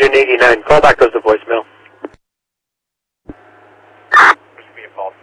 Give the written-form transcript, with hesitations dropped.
Engine 89. Call back goes to voicemail. This will be a call